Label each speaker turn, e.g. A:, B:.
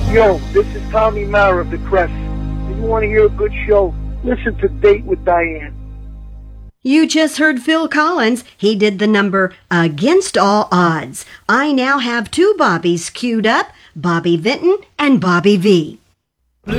A: Yo, this is Tommy Mara of The Crest. If you want to hear a good show, listen to Date with Diane.
B: You just heard Phil Collins. He did the number Against All Odds. I now have two Bobbies queued up, Bobby Vinton and Bobby V.